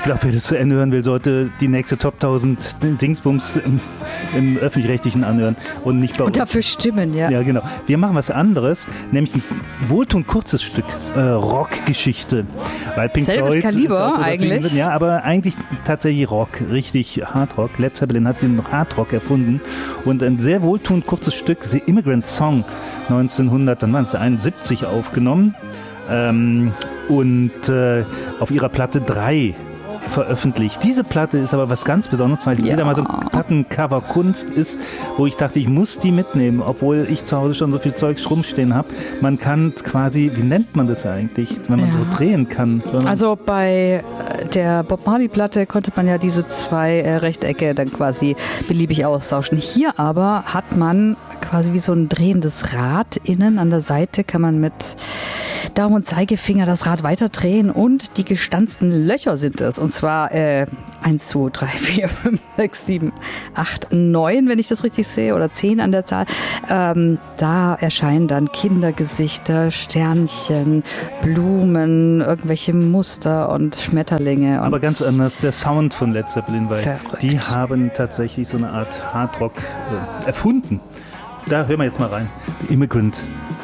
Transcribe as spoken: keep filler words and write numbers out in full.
glaube, wer das zu Ende hören will, sollte die nächste Top tausend Dingsbums im, im Öffentlich-Rechtlichen anhören und nicht bei Und dafür stimmen, ja. Ja, genau. Wir machen was anderes, nämlich ein wohltuend kurzes Stück äh, Rockgeschichte. Weil Pink Selbes Floyd Kaliber ist auch eigentlich. Ja, aber eigentlich tatsächlich Rock, richtig Hardrock. Led Zeppelin hat den Hardrock erfunden und ein sehr wohltuend kurzes Stück, The Immigrant Song, neunzehnhunderteinundsiebzig aufgenommen ähm, und äh, auf ihrer Platte drei veröffentlicht. Diese Platte ist aber was ganz Besonderes, weil die Ja. wieder mal so Plattencover Kunst ist, wo ich dachte, ich muss die mitnehmen, obwohl ich zu Hause schon so viel Zeugs rumstehen habe. Man kann quasi, wie nennt man das eigentlich, wenn man Ja. so drehen kann? Also bei äh, der Bob Marley-Platte konnte man ja diese zwei äh, Rechtecke dann quasi beliebig austauschen. Hier aber hat man quasi wie so ein drehendes Rad innen. An der Seite kann man mit Daumen und Zeigefinger das Rad weiter drehen und die gestanzten Löcher sind es. Und zwar äh, eins, zwei, drei, vier, fünf, sechs, sieben, acht, neun, wenn ich das richtig sehe, oder zehn an der Zahl. Ähm, da erscheinen dann Kindergesichter, Sternchen, Blumen, irgendwelche Muster und Schmetterlinge. Und aber ganz anders der Sound von Led Zeppelin, weil Verrückt. die haben tatsächlich so eine Art Hardrock äh, erfunden. Da hören wir jetzt mal rein. The Immigrant